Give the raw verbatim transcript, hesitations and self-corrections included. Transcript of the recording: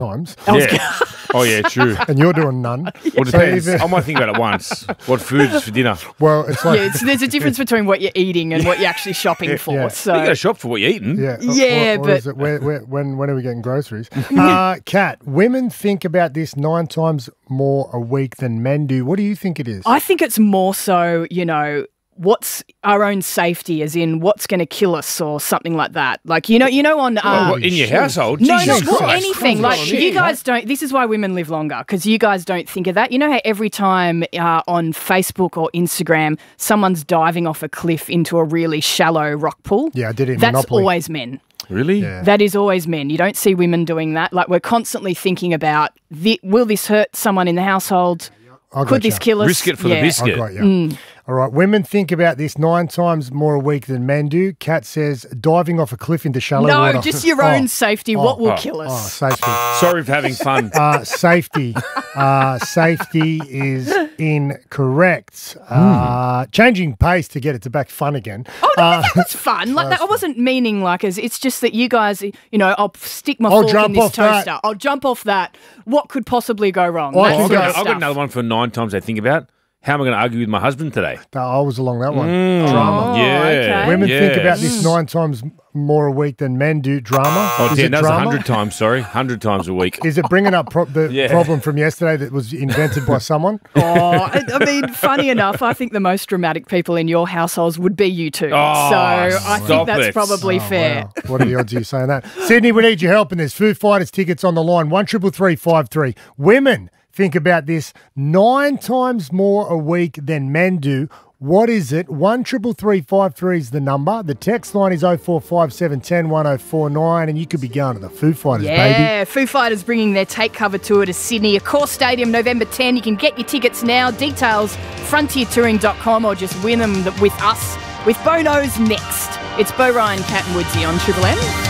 times. Yeah. Oh, yeah, true. And you're doing none. Well, So depends. even- I might think about it once. What food's for dinner? Well, it's like Yeah, it's, there's a difference between what you're eating and what you're actually shopping for. Yeah. So You got to shop for what you're eating. yeah, Yeah, or, or but- is it, where, where, when when are we getting groceries? uh, Kat, women think about this nine times more a week than men do. What do you think it is? I think it's more so, you know, what's our own safety, as in what's going to kill us or something like that. Like, you know, you know, on Oh, um, what, in your shit. household? no, Jesus not Christ. anything. Oh, Like shit. you guys don't. This is why women live longer, because you guys don't think of that. You know how every time uh, on Facebook or Instagram someone's diving off a cliff into a really shallow rock pool. Yeah, I did it in That's Monopoly. always men. Really? Yeah. That is always men. You don't see women doing that. Like, we're constantly thinking about, the, will this hurt someone in the household? I Could gotcha. this kill us? Risk it for Yeah. the I biscuit. got you. Mm. All right, women think about this nine times more a week than men do. Kat says diving off a cliff into shallow No, water. just your Oh, own safety. what will oh, kill Oh, us? safety. Sorry for having fun. Uh, safety. Uh, safety is incorrect. Uh, changing pace to get it to back fun again. Oh, no, Uh, that was fun. Like that, I wasn't meaning like as it's just that you guys, you know, I'll stick my I'll fork jump in this off that. toaster. I'll jump off that. What could possibly go wrong? I That can I've go- sort got, of I've got stuff. another one for nine times I think about. How am I going to argue with my husband today? I was along that one. Mm. Drama. Oh, Yeah. okay. Women think about Yes. this nine times more a week than men do. Drama. Oh, Is damn, it that was a drama? hundred times, sorry. Hundred times a week. Is it bringing up pro- the Yeah. problem from yesterday that was invented by someone? Oh, I, I mean, funny enough, I think the most dramatic people in your households would be you two. Oh, so I stop think that's it. probably Oh, fair. wow. What are the odds of you saying that? Sydney, we need your help in this. Foo Fighters tickets on the line. One triple three five three. Women think about this nine times more a week than men do. What is it? One triple three five three is the number. The text line is oh four five seven, one oh one oh four nine, and you could be going to the Foo Fighters, baby. Yeah, Foo Fighters bringing their Take Cover tour to Sydney, Accor Stadium, November tenth. You can get your tickets now. Details, frontier touring dot com, or just win them with us with Bono's next. It's Bo Ryan, Cat and Woodsy on Triple M.